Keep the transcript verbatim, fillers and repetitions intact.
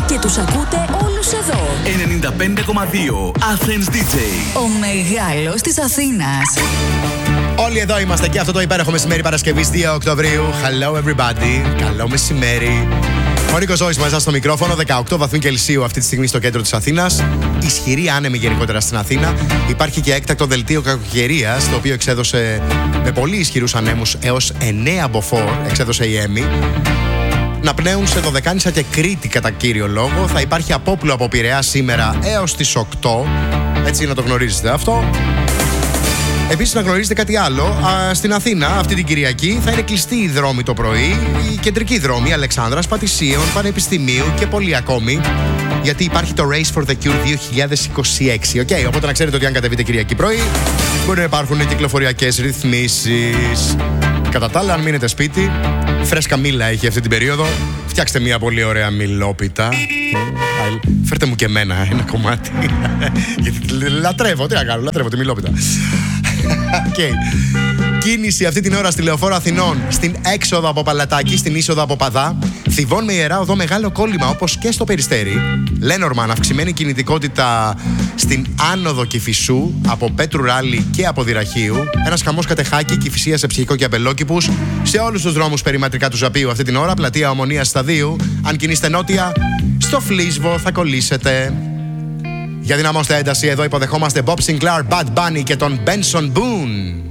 Και τους ακούτε όλους εδώ. ενενήντα πέντε κόμμα δύο Athens ντι τζέι. Ο μεγάλος της Αθήνας. Όλοι εδώ είμαστε και αυτό το υπέροχο μεσημέρι Παρασκευής δύο Οκτωβρίου. Hello everybody. Καλό μεσημέρι. Ο Νίκος Ζώης μαζί στο μικρόφωνο. δεκαοκτώ βαθμοί Κελσίου αυτή τη στιγμή στο κέντρο της Αθήνας. Ισχυρή άνεμη γενικότερα στην Αθήνα. Υπάρχει και έκτακτο δελτίο κακοκαιρίας, το οποίο εξέδωσε με πολύ ισχυρούς ανέμους έως εννέα μποφόρ. Εξέδωσε η ΕΜΗ. Να πνέουν σε Δωδεκάνησα και Κρήτη κατά κύριο λόγο. Θα υπάρχει απόπλου από Πειραιά σήμερα έως τις οκτώ. Έτσι να το γνωρίζετε αυτό. Επίσης να γνωρίζετε κάτι άλλο. Α, στην Αθήνα αυτή την Κυριακή θα είναι κλειστή η δρόμη το πρωί. Η κεντρική δρόμη Αλεξάνδρας, Πατησίων, Πανεπιστημίου και πολλοί ακόμη. Γιατί υπάρχει το Race for the Cure δύο χιλιάδες είκοσι έξι. Okay, οπότε να ξέρετε ότι αν κατεβείτε Κυριακή πρωί μπορεί να υπάρχουν κυκλοφοριακές ρυθμίσεις. Κατά τα άλλα, αν μείνετε σπίτι, φρέσκα μήλα έχει αυτή την περίοδο. Φτιάξτε μια πολύ ωραία μιλόπιτα. Φέρτε μου και εμένα ένα κομμάτι. Γιατί λατρεύω, τι να κάνω, λατρεύω τη μιλόπιτα. Okay. Κίνηση αυτή την ώρα στη Λεωφόρο Αθηνών, στην έξοδο από Παλατάκι, στην είσοδο από Παδά. Θηβών με Ιερά Οδό μεγάλο κόλλημα, όπως και στο Περιστέρι. Λένορμαν, αυξημένη κινητικότητα στην άνοδο Κηφισού, από Πέτρου Ράλι και από Δυραχείου. Ένας χαμός Κατεχάκη, Κηφισία σε Ψυχικό και Αμπελόκηπους. Σε όλους τους δρόμους περιμετρικά του Ζαπίου αυτή την ώρα, πλατεία Ομονίας Σταδίου. Αν κινείστε νότια, στο Φλίσβο θα κολλήσετε. Για δυναμώστε ένταση, εδώ υποδεχόμαστε Bob Sinclair, Bad Bunny και τον Benson Boone.